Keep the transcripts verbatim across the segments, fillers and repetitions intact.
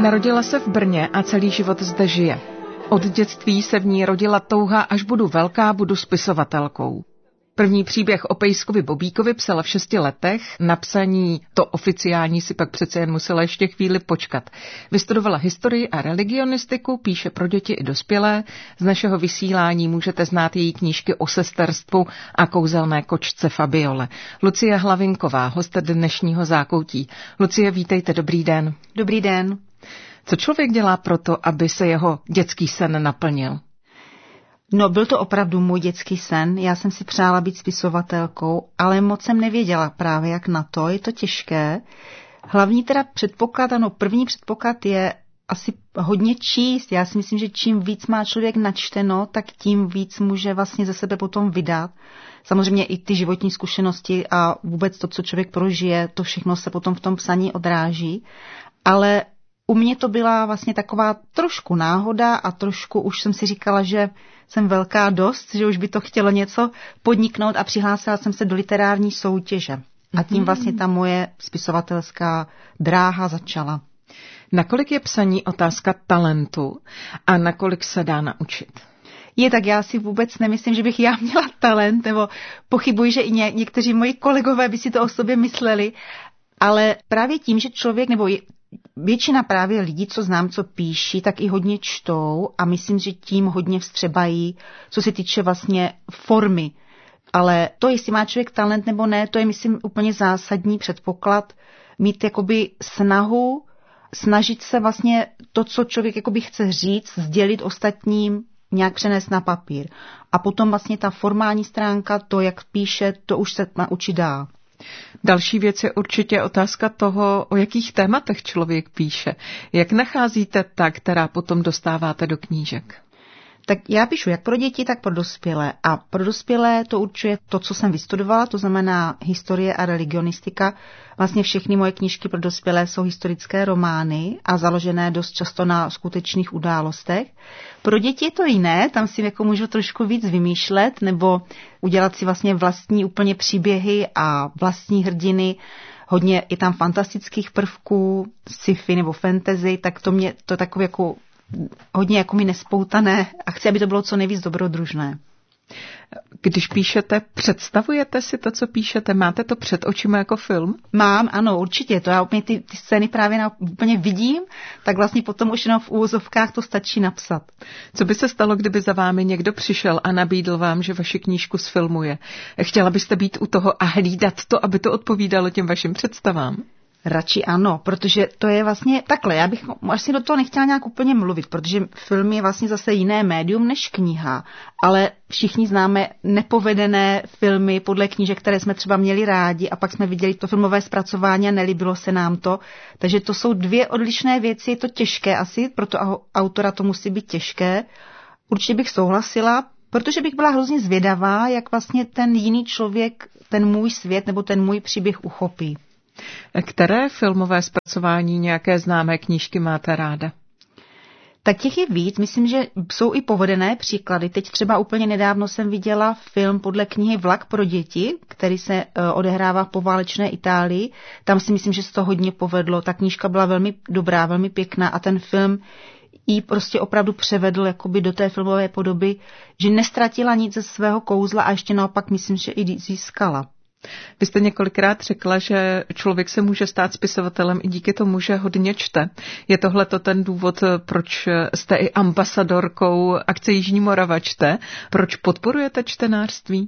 Narodila se v Brně a celý život zde žije. Od dětství se v ní rodila touha, až budu velká, budu spisovatelkou. První příběh o Pejskovi Bobíkovi psala v šesti letech, na psaní to oficiální si pak přece jen musela ještě chvíli počkat. Vystudovala historii a religionistiku, píše pro děti i dospělé. Z našeho vysílání můžete znát její knížky o sesterstvu a kouzelné kočce Fabiole. Lucie Hlavinková, host dnešního Zákoutí. Lucie, vítejte, dobrý den. Dobrý den. Co člověk dělá proto, aby se jeho dětský sen naplnil? No, byl to opravdu můj dětský sen. Já jsem si přála být spisovatelkou, ale moc jsem nevěděla právě jak na to. Je to těžké. Hlavní teda předpoklad, ano, první předpoklad je asi hodně číst. Já si myslím, že čím víc má člověk načteno, tak tím víc může vlastně ze sebe potom vydat. Samozřejmě i ty životní zkušenosti a vůbec to, co člověk prožije, to všechno se potom v tom psaní odráží. Ale u mě to byla vlastně taková trošku náhoda a trošku už jsem si říkala, že jsem velká dost, že už by to chtělo něco podniknout a přihlásila jsem se do literární soutěže. A tím vlastně ta moje spisovatelská dráha začala. Nakolik je psaní otázka talentu a nakolik se dá naučit? Je, tak já si vůbec nemyslím, že bych já měla talent, nebo pochybuji, že i ně, někteří moji kolegové by si to o sobě mysleli, ale právě tím, že člověk, nebo je, většina právě lidí, co znám, co píší, tak i hodně čtou a myslím, že tím hodně vstřebají, co se týče vlastně formy. Ale to, jestli má člověk talent nebo ne, to je, myslím, úplně zásadní předpoklad. Mít jakoby snahu, snažit se vlastně to, co člověk jakoby chce říct, sdělit ostatním, nějak přenést na papír. A potom vlastně ta formální stránka, to, jak píše, to už se naučit dá. Další věc je určitě otázka toho, o jakých tématech člověk píše. Jak nacházíte ta, která potom dostáváte do knížek? Tak já píšu jak pro děti, tak pro dospělé. A pro dospělé to určuje to, co jsem vystudovala, to znamená historie a religionistika. Vlastně všechny moje knížky pro dospělé jsou historické romány a založené dost často na skutečných událostech. Pro děti je to jiné, tam si jako můžu trošku víc vymýšlet nebo udělat si vlastně vlastní úplně příběhy a vlastní hrdiny. Hodně je tam fantastických prvků, sci-fi nebo fantasy, tak to mě to takové jako hodně jako mi nespoutané a chci, aby to bylo co nejvíc dobrodružné. Když píšete, představujete si to, co píšete? Máte to před očima jako film? Mám, ano, určitě. To já úplně ty, ty scény právě na, úplně vidím, tak vlastně potom už jenom v úvozovkách to stačí napsat. Co by se stalo, kdyby za vámi někdo přišel a nabídl vám, že vaši knížku sfilmuje? Chtěla byste být u toho a hlídat to, aby to odpovídalo těm vašim představám? Radši ano, protože to je vlastně takhle, já bych asi do toho nechtěla nějak úplně mluvit, protože film je vlastně zase jiné médium než kniha, ale všichni známe nepovedené filmy podle knížek, které jsme třeba měli rádi a pak jsme viděli to filmové zpracování a nelíbilo se nám to, takže to jsou dvě odlišné věci, je to těžké asi, proto autora to musí být těžké. Určitě bych souhlasila, protože bych byla hrozně zvědavá, jak vlastně ten jiný člověk, ten můj svět nebo ten můj příběh uchopí. Které filmové zpracování nějaké známé knížky máte ráda? Tak těch je víc. Myslím, že jsou i povedené příklady. Teď třeba úplně nedávno jsem viděla film podle knihy Vlak pro děti, který se odehrává v poválečné Itálii. Tam si myslím, že se to hodně povedlo. Ta knížka byla velmi dobrá, velmi pěkná a ten film jí prostě opravdu převedl jakoby do té filmové podoby, že nestratila nic ze svého kouzla a ještě naopak myslím, že i získala. Vy jste několikrát řekla, že člověk se může stát spisovatelem i díky tomu, že hodně čte. Je tohleto ten důvod, proč jste i ambasadorkou akce Jižní Morava čte? Proč podporujete čtenářství?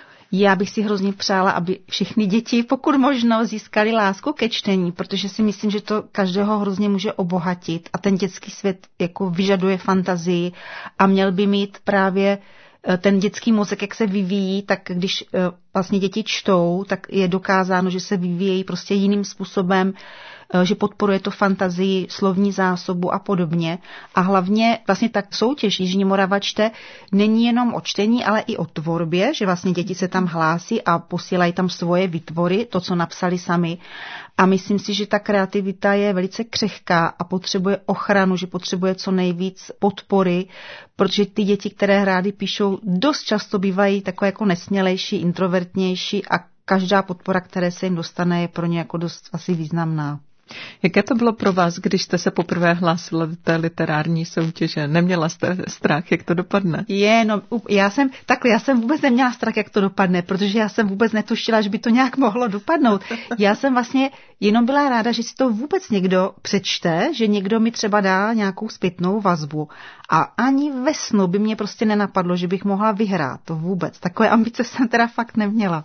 Já bych si hrozně přála, aby všechny děti, pokud možno, získali lásku ke čtení, protože si myslím, že to každého hrozně může obohatit a ten dětský svět jako vyžaduje fantazii a měl by mít právě ten dětský mozek, jak se vyvíjí, tak když vlastně děti čtou, tak je dokázáno, že se vyvíjejí prostě jiným způsobem, že podporuje to fantazii, slovní zásobu a podobně. A hlavně vlastně tak soutěž Jižní Morava čte není jenom o čtení, ale i o tvorbě, že vlastně děti se tam hlásí a posílají tam svoje výtvory, to, co napsali sami. A myslím si, že ta kreativita je velice křehká a potřebuje ochranu, že potřebuje co nejvíc podpory, protože ty děti, které rády píšou, dost často bývají takové jako nesmělejší, introvertnější a každá podpora, které se jim dostane, je pro ně jako dost asi významná. Jaké to bylo pro vás, když jste se poprvé hlásila do té literární soutěže? Neměla jste strach, jak to dopadne? Je, no, já jsem, takhle, já jsem vůbec neměla strach, jak to dopadne, protože já jsem vůbec netušila, že by to nějak mohlo dopadnout. Já jsem vlastně jenom byla ráda, že si to vůbec někdo přečte, že někdo mi třeba dá nějakou zpětnou vazbu. A ani ve snu by mě prostě nenapadlo, že bych mohla vyhrát. To vůbec. Takové ambice jsem teda fakt neměla.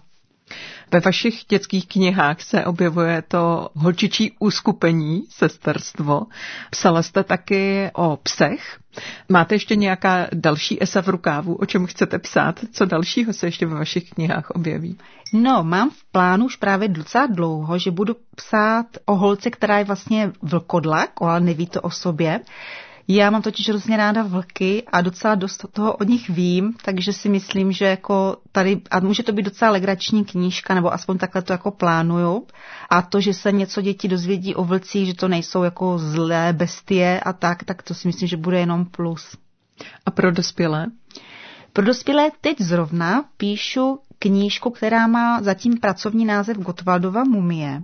Ve vašich dětských knihách se objevuje to holčičí uskupení, sesterstvo. Psala jste taky o psech. Máte ještě nějaká další esa v rukávu, o čem chcete psát? Co dalšího se ještě ve vašich knihách objeví? No, mám v plánu už právě docela dlouho, že budu psát o holce, která je vlastně vlkodlak, ale neví to o sobě. Já mám totiž hrozně ráda vlky a docela dost toho od nich vím, takže si myslím, že jako tady, a může to být docela legrační knížka, nebo aspoň takhle to jako plánuju. A to, že se něco děti dozvědí o vlcích, že to nejsou jako zlé bestie a tak, tak to si myslím, že bude jenom plus. A pro dospělé? Pro dospělé teď zrovna píšu knížku, která má zatím pracovní název Gottwaldova mumie.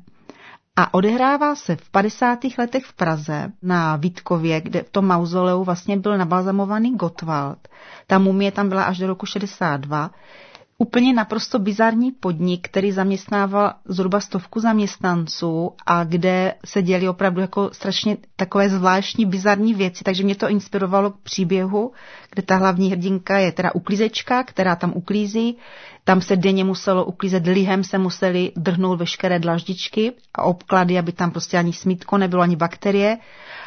A odehrává se v padesátých letech v Praze na Vítkově, kde v tom mauzoleu vlastně byl nabalzamovaný Gottwald. Ta mumie tam byla až do roku šedesát dva. Úplně naprosto bizarní podnik, který zaměstnával zhruba stovku zaměstnanců a kde se děly opravdu jako strašně takové zvláštní bizarní věci, takže mě to inspirovalo k příběhu, kde ta hlavní hrdinka je teda uklízečka, která tam uklízí. Tam se denně muselo uklízet, lihem se museli drhnout veškeré dlaždičky a obklady, aby tam prostě ani smítko nebylo, ani bakterie.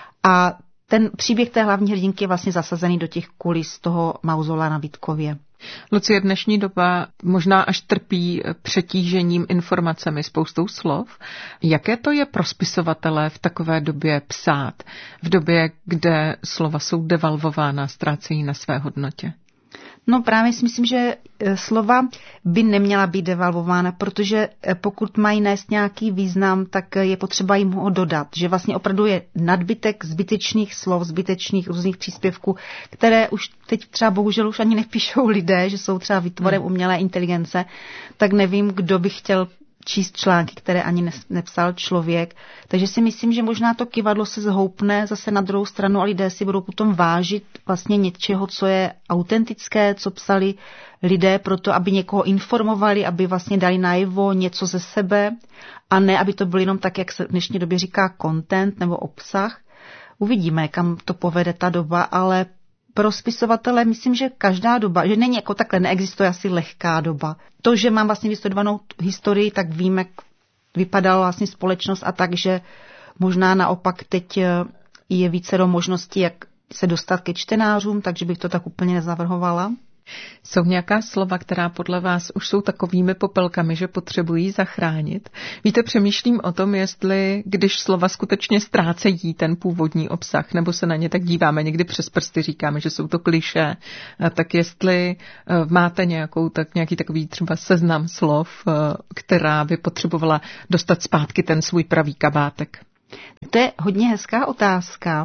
A ten příběh té hlavní hrdinky je vlastně zasazený do těch kulis toho mauzola na Vítkově. Lucie, dnešní doba možná až trpí přetížením informacemi, spoustou slov. Jaké to je pro spisovatele v takové době psát? V době, kde slova jsou devalvována, ztrácejí na své hodnotě? No právě si myslím, že slova by neměla být devalvována, protože pokud mají nést nějaký význam, tak je potřeba jim ho dodat. Že vlastně opravdu je nadbytek zbytečných slov, zbytečných různých příspěvků, které už teď třeba bohužel už ani nepíšou lidé, že jsou třeba výtvorem umělé inteligence, tak nevím, kdo by chtěl číst články, které ani nepsal člověk. Takže si myslím, že možná to kyvadlo se zhoupne zase na druhou stranu a lidé si budou potom vážit vlastně něčeho, co je autentické, co psali lidé proto, aby někoho informovali, aby vlastně dali najevo něco ze sebe a ne, aby to bylo jenom tak, jak se v dnešní době říká content nebo obsah. Uvidíme, kam to povede ta doba, ale pro spisovatele myslím, že každá doba, že není jako takhle, neexistuje asi lehká doba. To, že mám vlastně vystudovanou historii, tak vím, jak vypadala vlastně společnost a tak, že možná naopak teď je vícero možností, jak se dostat ke čtenářům, takže bych to tak úplně nezavrhovala. Jsou nějaká slova, která podle vás už jsou takovými popelkami, že potřebují zachránit? Víte, přemýšlím o tom, jestli, když slova skutečně ztrácejí ten původní obsah, nebo se na ně tak díváme, někdy přes prsty říkáme, že jsou to klišé, tak jestli máte nějakou, tak nějaký takový třeba seznam slov, která by potřebovala dostat zpátky ten svůj pravý kabátek. To je hodně hezká otázka.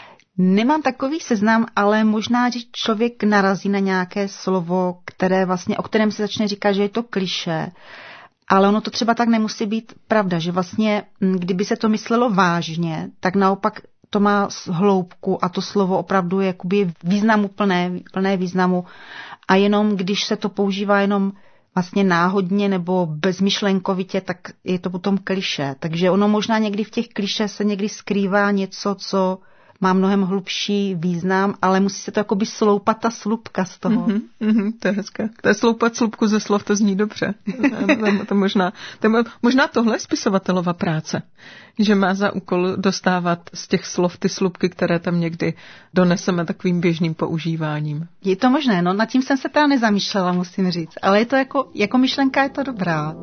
Nemám takový seznam, ale možná, že člověk narazí na nějaké slovo, které vlastně, o kterém se začne říkat, že je to klišé, ale ono to třeba tak nemusí být pravda, že vlastně, kdyby se to myslelo vážně, tak naopak to má hloubku a to slovo opravdu je jakoby významu plné, plné významu a jenom když se to používá jenom vlastně náhodně nebo bezmyšlenkovitě, tak je to potom klišé. Takže ono možná někdy v těch klišé se někdy skrývá něco, co má mnohem hlubší význam, ale musí se to jakoby sloupat ta slupka z toho. Mm-hmm, mm-hmm, to je hezké. To je sloupat slupku ze slov, to zní dobře. to, to možná, to, možná tohle je spisovatelova práce, že má za úkol dostávat z těch slov ty slupky, které tam někdy doneseme takovým běžným používáním. Je to možné, no nad tím jsem se teda nezamýšlela, musím říct, ale je to jako, jako myšlenka je to dobrá.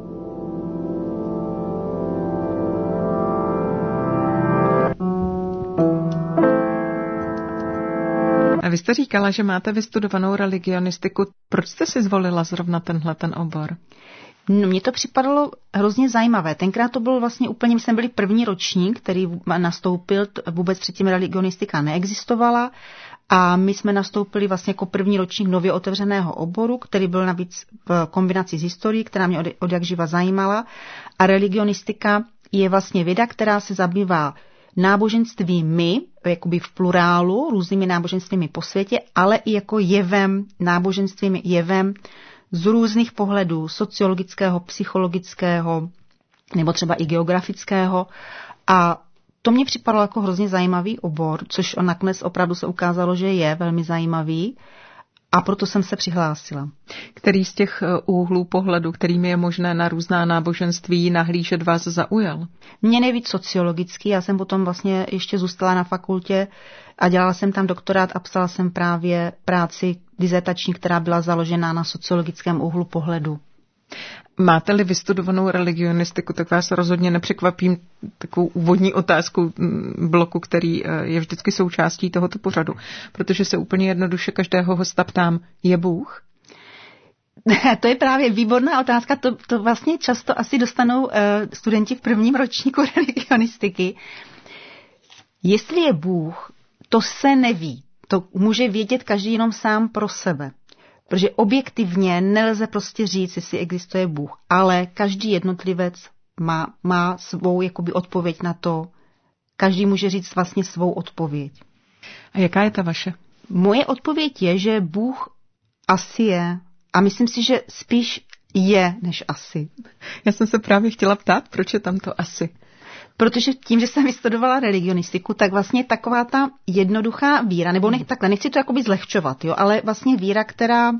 A vy jste říkala, že máte vystudovanou religionistiku. Proč jste si zvolila zrovna tenhle ten obor? No, mně to připadalo hrozně zajímavé. Tenkrát to byl vlastně úplně, my jsme byli první ročník, který nastoupil, vůbec předtím religionistika neexistovala a my jsme nastoupili vlastně jako první ročník nově otevřeného oboru, který byl navíc v kombinaci s historií, která mě od, od jak živa zajímala a religionistika je vlastně věda, která se zabývá náboženstvími, jakoby v plurálu, různými náboženstvími po světě, ale i jako jevem, náboženstvím jevem z různých pohledů, sociologického, psychologického, nebo třeba i geografického. A to mě připadalo jako hrozně zajímavý obor, což nakonec opravdu se ukázalo, že je velmi zajímavý. A proto jsem se přihlásila. Který z těch úhlů pohledu, kterými je možné na různá náboženství nahlížet, vás zaujal? Mě nejvíc sociologický. Já jsem potom vlastně ještě zůstala na fakultě a dělala jsem tam doktorát a psala jsem právě práci dizertační, která byla založena na sociologickém úhlu pohledu. Máte-li vystudovanou religionistiku, tak vás rozhodně nepřekvapím takovou úvodní otázku bloku, který je vždycky součástí tohoto pořadu, protože se úplně jednoduše každého hosta ptám, je Bůh? To je právě výborná otázka, to, to vlastně často asi dostanou uh, studenti v prvním ročníku religionistiky. Jestli je Bůh, to se neví. To může vědět každý jenom sám pro sebe. Protože objektivně nelze prostě říct, jestli existuje Bůh, ale každý jednotlivec má, má svou jakoby odpověď na to. Každý může říct vlastně svou odpověď. A jaká je ta vaše? Moje odpověď je, že Bůh asi je. A myslím si, že spíš je, než asi. Já jsem se právě chtěla ptát, proč je tam to asi? Protože tím, že jsem vystudovala religionistiku, tak vlastně taková ta jednoduchá víra, nebo ne, takhle, nechci to jakoby zlehčovat, jo, ale vlastně víra, která,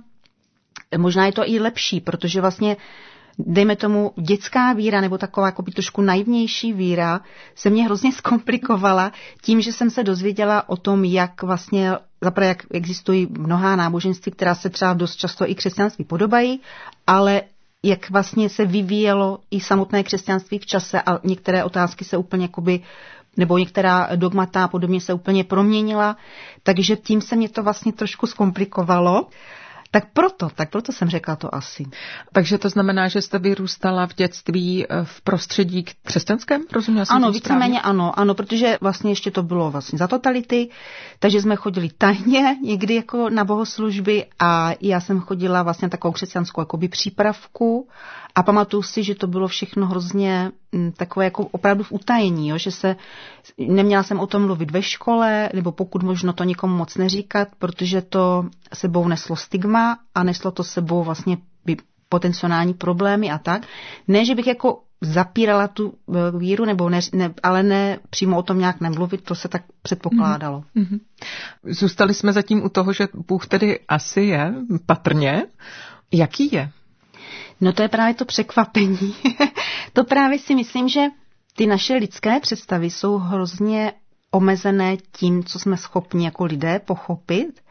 možná je to i lepší, protože vlastně, dejme tomu, dětská víra, nebo taková jakoby trošku naivnější víra, se mě hrozně zkomplikovala tím, že jsem se dozvěděla o tom, jak vlastně, zaprvé jak existují mnohá náboženství, která se třeba dost často i křesťanství podobají, ale jak vlastně se vyvíjelo i samotné křesťanství v čase a některé otázky se úplně jakoby, nebo některá dogmata a podobně se úplně proměnila, takže tím se mě to vlastně trošku zkomplikovalo. Tak proto, tak proto jsem řekla to asi. Takže to znamená, že jste vyrůstala v dětství v prostředí křesťanském? Rozuměla jsem ano, víceméně ano, ano, protože vlastně ještě to bylo vlastně za totality, takže jsme chodili tajně někdy jako na bohoslužby a já jsem chodila vlastně na takovou křesťanskou jakoby přípravku a pamatuju si, že to bylo všechno hrozně m, takové jako opravdu v utajení, jo, že se, neměla jsem o tom mluvit ve škole, nebo pokud možno to nikomu moc neříkat, protože to sebou neslo stigma a neslo to sebou vlastně potenciální problémy a tak. Ne, že bych jako zapírala tu víru, nebo ne, ne, ale ne přímo o tom nějak nemluvit, to se tak předpokládalo. Mm-hmm. Zůstali jsme zatím u toho, že Bůh tedy asi je, patrně. Jaký je? No to je právě to překvapení. To právě si myslím, že ty naše lidské představy jsou hrozně omezené tím, co jsme schopni jako lidé pochopit.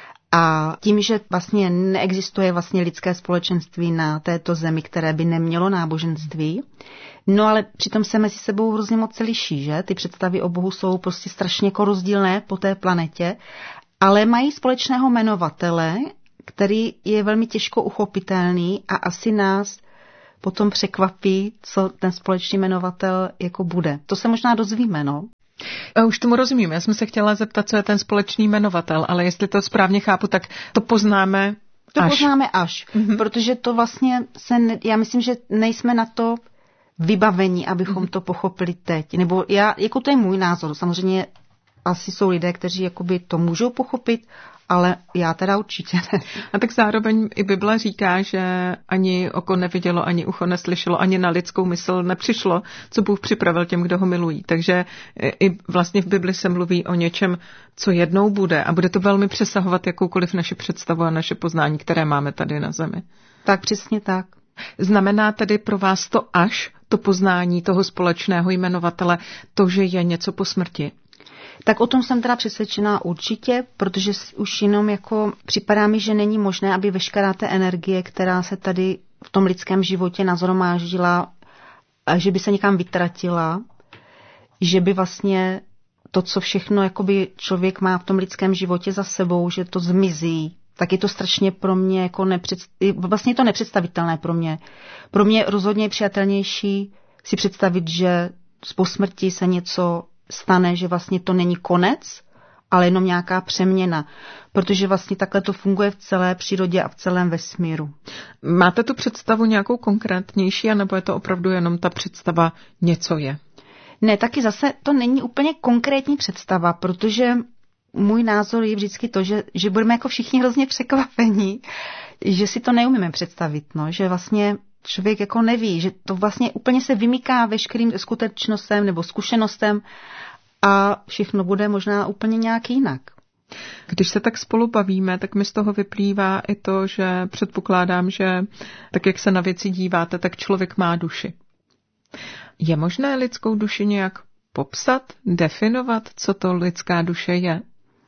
A tím, že vlastně neexistuje vlastně lidské společenství na této zemi, které by nemělo náboženství, no ale přitom se mezi sebou hrozně moc se liší, že? Ty představy o Bohu jsou prostě strašně jako rozdílné po té planetě, ale mají společného jmenovatele, který je velmi těžko uchopitelný a asi nás potom překvapí, co ten společný jmenovatel jako bude. To se možná dozvíme, no. Už tomu rozumím. Já jsem se chtěla zeptat, co je ten společný jmenovatel, ale jestli to správně chápu, tak to poznáme To až. poznáme až, mm-hmm. protože to vlastně se, ne, já myslím, že nejsme na to vybavení, abychom mm-hmm. to pochopili teď. Nebo já, jako to je můj názor, samozřejmě asi jsou lidé, kteří jakoby to můžou pochopit, ale já teda určitě ne. A tak zároveň i Bible říká, že ani oko nevidělo, ani ucho neslyšelo, ani na lidskou mysl nepřišlo, co Bůh připravil těm, kdo ho milují. Takže i vlastně v Bibli se mluví o něčem, co jednou bude a bude to velmi přesahovat jakoukoliv naši představu a naše poznání, které máme tady na zemi. Tak přesně tak. Znamená tedy pro vás to až, to poznání toho společného jmenovatele, to, že je něco po smrti? Tak o tom jsem teda přesvědčená určitě, protože už jenom jako připadá mi, že není možné, aby veškerá té energie, která se tady v tom lidském životě nazhromáždila, že by se někam vytratila, že by vlastně to, co všechno jakoby člověk má v tom lidském životě za sebou, že to zmizí, tak je to strašně pro mě jako nepředst... vlastně je to nepředstavitelné pro mě. Pro mě rozhodně je přijatelnější si představit, že po smrti se něco stane, že vlastně to není konec, ale jenom nějaká přeměna, protože vlastně takhle to funguje v celé přírodě a v celém vesmíru. Máte tu představu nějakou konkrétnější, anebo je to opravdu jenom ta představa něco je? Ne, taky zase to není úplně konkrétní představa, protože můj názor je vždycky to, že, že budeme jako všichni hrozně překvapení, že si to neumíme představit, no, že vlastně člověk jako neví, že to vlastně úplně se vymyká veškerým skutečnostem nebo zkušenostem a všechno bude možná úplně nějak jinak. Když se tak spolu bavíme, tak mi z toho vyplývá i to, že předpokládám, že tak, jak se na věci díváte, tak člověk má duši. Je možné lidskou duši nějak popsat, definovat, co to lidská duše je?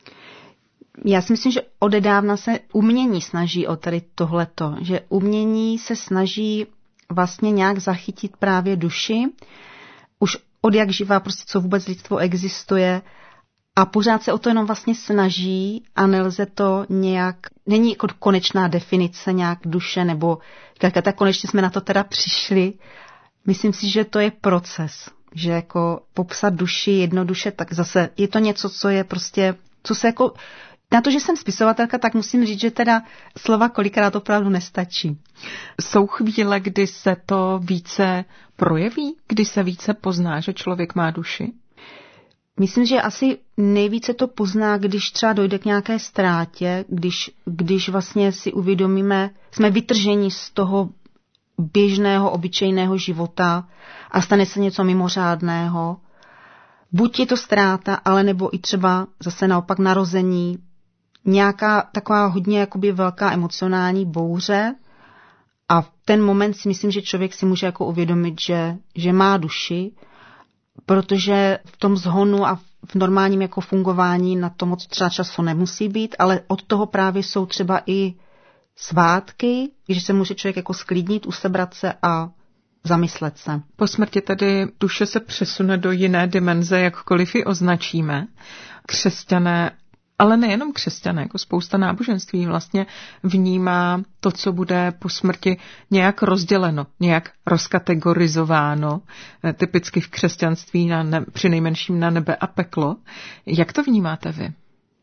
Já si myslím, že odedávna se umění snaží o tady tohleto, že umění se snaží vlastně nějak zachytit právě duši, už od jak živá, prostě co vůbec lidstvo existuje a pořád se o to jenom vlastně snaží a nelze to nějak, není jako konečná definice nějak duše nebo tak konečně jsme na to teda přišli. Myslím si, že to je proces, že jako popsat duši jednoduše, tak zase je to něco, co je prostě, co se jako, na to, že jsem spisovatelka, tak musím říct, že teda slova kolikrát opravdu nestačí. Jsou chvíle, kdy se to více projeví, kdy se více pozná, že člověk má duši? Myslím, že asi nejvíce to pozná, když třeba dojde k nějaké ztrátě, když, když vlastně si uvědomíme, jsme vytrženi z toho běžného, obyčejného života a stane se něco mimořádného. Buď je to ztráta, ale nebo i třeba zase naopak narození, nějaká taková hodně jakoby velká emocionální bouře a v ten moment si myslím, že člověk si může jako uvědomit, že, že má duši, protože v tom zhonu a v normálním jako fungování na to moc třeba času nemusí být, ale od toho právě jsou třeba i svátky, když se může člověk jako sklidnit, usebrat se a zamyslet se. Po smrti tedy duše se přesune do jiné dimenze, jakkoliv ji označíme. Křesťané, ale nejenom křesťané, jako spousta náboženství vlastně vnímá to, co bude po smrti nějak rozděleno, nějak rozkategorizováno, typicky v křesťanství na ne, přinejmenším na nebe a peklo. Jak to vnímáte vy?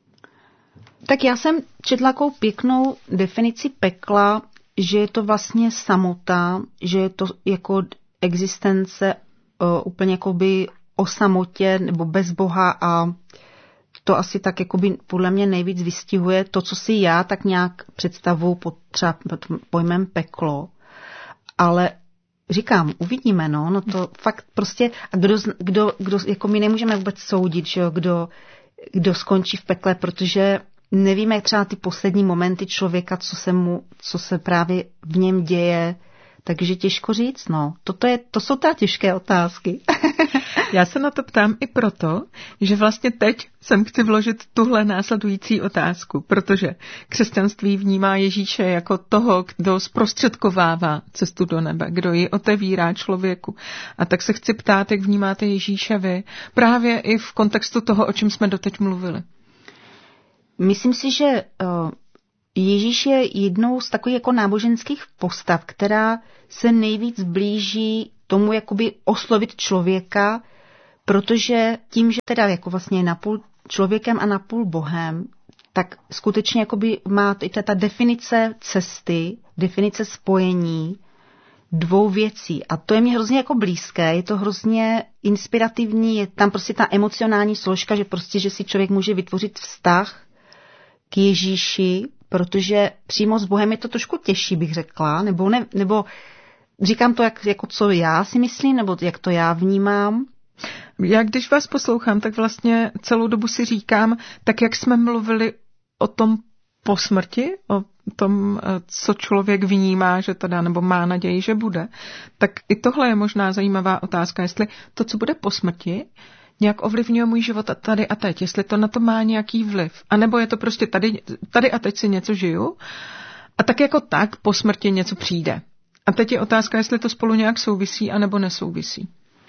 Tak já jsem četla takovou pěknou definici pekla, že je to vlastně samota, že je to jako existence uh, úplně jakoby o samotě nebo bez Boha a to asi tak jakoby podle mě nejvíc vystihuje to, co si já tak nějak představuji pod třeba pod pojmem peklo. Ale říkám, uvidíme, no, no to fakt prostě, a kdo, kdo, kdo jako my nemůžeme vůbec soudit, že jo, kdo, kdo skončí v pekle, protože nevíme třeba ty poslední momenty člověka, co se mu, co se právě v něm děje, takže těžko říct, no. Toto je, to jsou ta těžké otázky. Já se na to ptám i proto, že vlastně teď sem chci vložit tuhle následující otázku, protože křesťanství vnímá Ježíše jako toho, kdo zprostředkovává cestu do nebe, kdo ji otevírá člověku. A tak se chci ptát, jak vnímáte Ježíše vy, právě i v kontextu toho, o čem jsme doteď mluvili. Myslím si, že uh, Ježíš je jednou z takových jako náboženských postav, která se nejvíc blíží tomu jakoby oslovit člověka, protože tím, že teda jako vlastně je napůl člověkem a napůl Bohem, tak skutečně jakoby má i ta definice cesty, definice spojení dvou věcí. A to je mi hrozně jako blízké, je to hrozně inspirativní, je tam prostě ta emocionální složka, že prostě, že si člověk může vytvořit vztah k Ježíši, protože přímo s Bohem je to trošku těžší, bych řekla, nebo, ne, nebo říkám to, jak, jako co já si myslím, nebo jak to já vnímám. Já když vás poslouchám, tak vlastně celou dobu si říkám, tak jak jsme mluvili o tom po smrti, o tom, co člověk vnímá, že to dá, nebo má naději, že bude, tak i tohle je možná zajímavá otázka, jestli to, co bude po smrti, nějak ovlivňuje můj život tady a teď, jestli to na to má nějaký vliv. A nebo je to prostě tady, tady a teď si něco žiju a tak jako tak po smrti něco přijde. A teď je otázka, jestli to spolu nějak souvisí a nebo nesouvisí.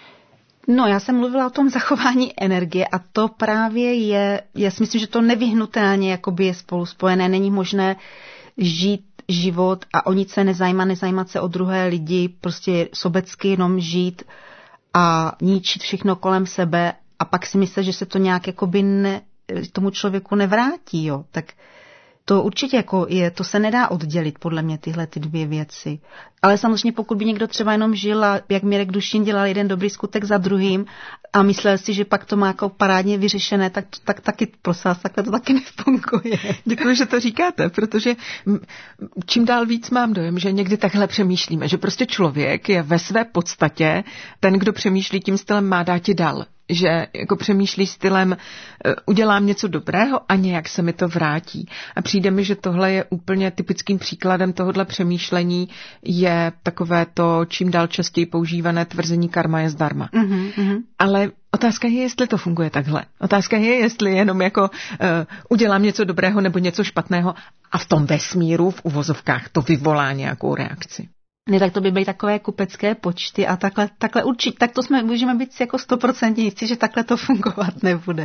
No, já jsem mluvila o tom zachování energie a to právě je, já si myslím, že to nevyhnutelně jakoby je spolu spojené. Není možné žít život a o nic se nezajímat, nezajímat se o druhé lidi, prostě sobecky jenom žít a ničit všechno kolem sebe a pak si myslet, že se to nějak jakoby ne, tomu člověku nevrátí, jo, tak to určitě jako je, to se nedá oddělit podle mě tyhle ty dvě věci. Ale samozřejmě pokud by někdo třeba jenom žil a jak Mirek Dušin dělal jeden dobrý skutek za druhým a myslel si, že pak to má jako parádně vyřešené, tak, tak taky prosím vás, takhle to taky nefunguje. Děkuji, že to říkáte, protože čím dál víc mám dojem, že někdy takhle přemýšlíme, že prostě člověk je ve své podstatě ten, kdo přemýšlí tím stylem má dáti dal. Že jako přemýšlí stylem udělám něco dobrého a nějak se mi to vrátí. A přijde mi, že tohle je úplně typickým příkladem tohohle přemýšlení je takové to čím dál častěji používané tvrzení karma je zdarma. Mm-hmm. Ale otázka je, jestli to funguje takhle. Otázka je, jestli jenom jako uh, udělám něco dobrého nebo něco špatného a v tom vesmíru, v uvozovkách, to vyvolá nějakou reakci. Ne, tak to by byly takové kupecké počty a takhle, takhle určitě, tak to jsme, můžeme být jako stoprocentně jistí, že takhle to fungovat nebude.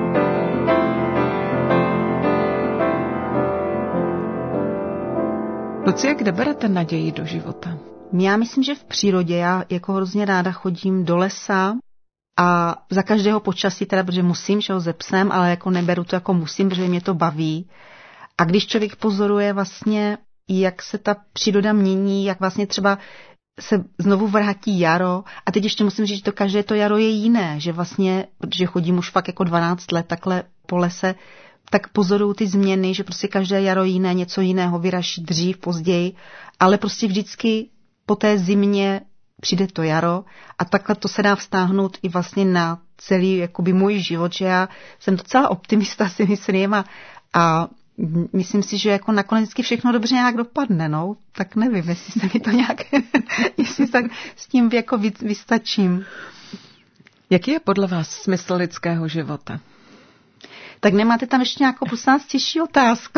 Lucie, kde berete naději do života? Já myslím, že v přírodě. Já jako hrozně ráda chodím do lesa a za každého počasí, teda, protože musím, že ho ze psem, ale jako neberu to jako musím, protože mě to baví. A když člověk pozoruje vlastně, jak se ta příroda mění, jak vlastně třeba se znovu vrátí jaro. A teď ještě musím říct, že to každé to jaro je jiné, že vlastně, protože chodím už fakt jako dvanáct let takhle po lese, tak pozoruju ty změny, že prostě každé jaro jiné, něco jiného vyraší dřív, později, ale prostě vždycky po té zimě přijde to jaro a takhle to se dá vztáhnout i vlastně na celý jakoby můj život, že já jsem docela optimista, si myslím, a, a myslím si, že jako nakonec vždycky všechno dobře nějak dopadne, no. Tak nevím, jestli se mi to nějak, jestli tak s tím jako vystačím. Jaký je podle vás smysl lidského života? Tak nemáte tam ještě nějakou prosím vás těžší otázku?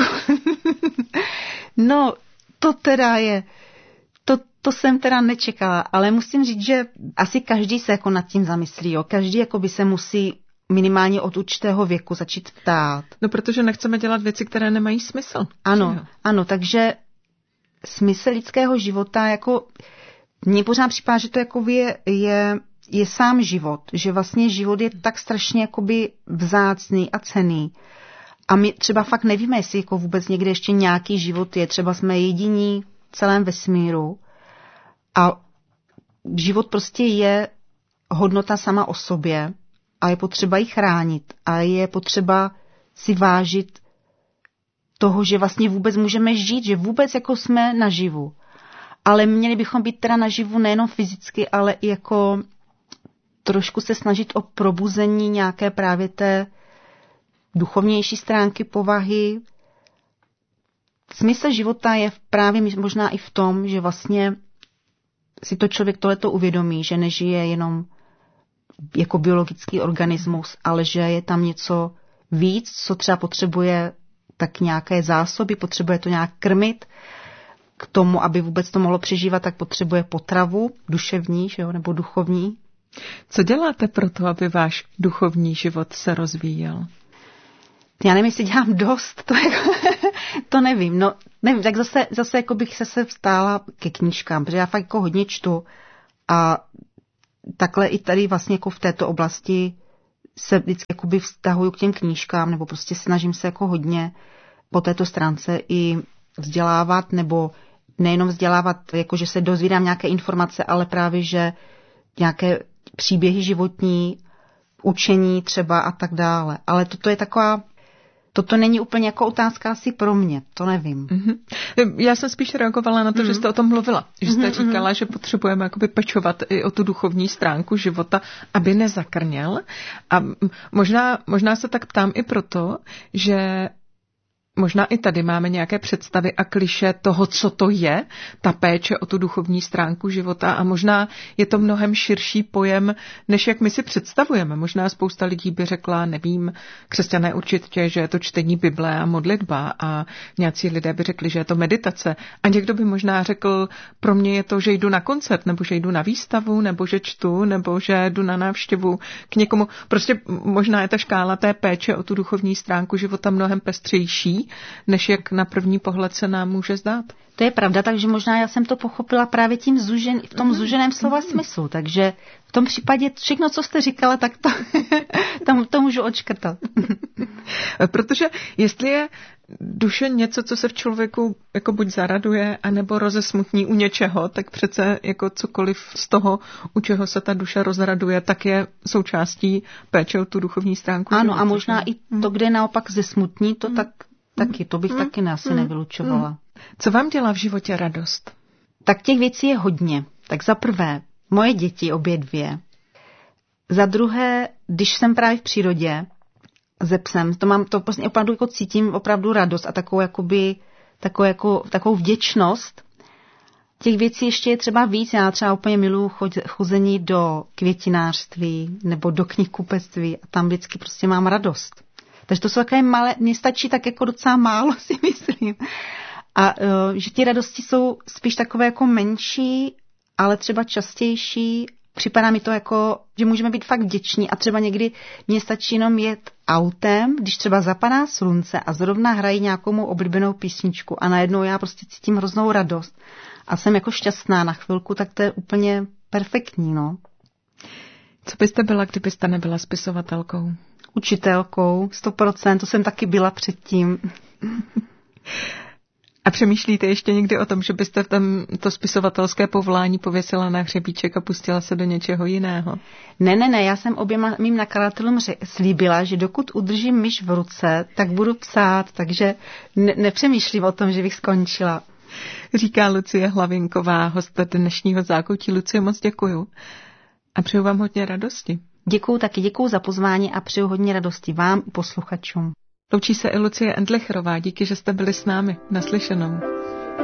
No, to teda je, to, to jsem teda nečekala, ale musím říct, že asi každý se jako nad tím zamyslí, jo. Každý jako by se musí minimálně od určitého věku začít ptát. No, protože nechceme dělat věci, které nemají smysl. Ano, ano, takže smysl lidského života, jako mně pořád připadá, že to jako je, je, je sám život, že vlastně život je tak strašně jakoby vzácný a cenný. A my třeba fakt nevíme, jestli jako vůbec někde ještě nějaký život je, třeba jsme jediní v celém vesmíru a život prostě je hodnota sama o sobě. A je potřeba ji chránit a je potřeba si vážit toho, že vlastně vůbec můžeme žít, že vůbec jako jsme naživu. Ale měli bychom být teda naživu nejenom fyzicky, ale i jako trošku se snažit o probuzení nějaké právě té duchovnější stránky povahy. Smysl života je právě možná i v tom, že vlastně si to člověk tohleto uvědomí, že nežije jenom jako biologický organismus, ale že je tam něco víc, co třeba potřebuje tak nějaké zásoby, potřebuje to nějak krmit. K tomu, aby vůbec to mohlo přežívat, tak potřebuje potravu duševní, že jo, nebo duchovní. Co děláte pro to, aby váš duchovní život se rozvíjel? Já nevím, jestli dělám dost, to, jako, to nevím. No, nevím, tak zase, zase jako bych se, se vstála ke knížkám, protože já fakt jako hodně čtu a takhle i tady vlastně jako v této oblasti se vždycky jakoby vztahuju k těm knížkám, nebo prostě snažím se jako hodně po této stránce i vzdělávat, nebo nejenom vzdělávat, jako že se dozvídám nějaké informace, ale právě, že nějaké příběhy životní, učení třeba a tak dále. Ale toto je taková, toto není úplně jako otázka asi pro mě, to nevím. Mm-hmm. Já jsem spíš reagovala na to, mm-hmm. že jste o tom mluvila. Že jste mm-hmm. říkala, že potřebujeme jakoby pečovat i o tu duchovní stránku života, aby nezakrněl. A možná, možná se tak ptám i proto, že možná i tady máme nějaké představy a klišé toho, co to je, ta péče o tu duchovní stránku života a možná je to mnohem širší pojem, než jak my si představujeme. Možná spousta lidí by řekla, nevím, křesťané určitě, že je to čtení Bible a modlitba a nějací lidé by řekli, že je to meditace a někdo by možná řekl, pro mě je to, že jdu na koncert, nebo že jdu na výstavu, nebo že čtu, nebo že jdu na návštěvu k někomu. Prostě možná je ta škála té péče o tu duchovní stránku života mnohem pestřejší jiný, než jak na první pohled se nám může zdát. To je pravda, takže možná já jsem to pochopila právě tím zúžen, v tom zúženém slova smyslu, takže v tom případě všechno, co jste říkala, tak to, to, to můžu odškrtat. Protože jestli je duše něco, co se v člověku jako buď zaraduje, anebo rozesmutní u něčeho, tak přece jako cokoliv z toho, u čeho se ta duše rozraduje, tak je součástí péče o tu duchovní stránku. Ano, a možná i to, kde naopak zesmutní, to tak, taky, to bych mm. taky asi mm. nevylučovala. Mm. Co vám dělá v životě radost? Tak těch věcí je hodně. Tak za prvé, moje děti, obě dvě. Za druhé, když jsem právě v přírodě se psem, to mám, to vlastně opravdu jako cítím opravdu radost a takovou jakoby, takovou, jako, takovou vděčnost. Těch věcí ještě je třeba víc. Já třeba úplně miluji chození do květinářství nebo do knihkupectví a tam vždycky prostě mám radost. Takže to jsou takové malé, mně stačí tak jako docela málo, si myslím. A uh, že ty radosti jsou spíš takové jako menší, ale třeba častější. Připadá mi to jako, že můžeme být fakt vděční a třeba někdy mně stačí jenom jet autem, když třeba zapadá slunce a zrovna hrají nějakou mou oblíbenou písničku a najednou já prostě cítím hroznou radost a jsem jako šťastná na chvilku, tak to je úplně perfektní, no. Co byste byla, kdybyste nebyla spisovatelkou? Učitelkou, sto procent, to jsem taky byla předtím. A přemýšlíte ještě někdy o tom, že byste tam to spisovatelské povolání pověsila na hřebíček a pustila se do něčeho jiného? Ne, ne, ne, já jsem oběma mým nakladatelům slíbila, že dokud udržím myš v ruce, tak budu psát, takže ne- nepřemýšlím o tom, že bych skončila. Říká Lucie Hlavinková, host dnešního Zákoutí. Lucie, moc děkuju a přeju vám hodně radosti. Děkuju taky, děkuju za pozvání a přeju hodně radosti vám i posluchačům. Loučí se i Lucie Endlicherová. Díky, že jste byli s námi. Naslyšenou.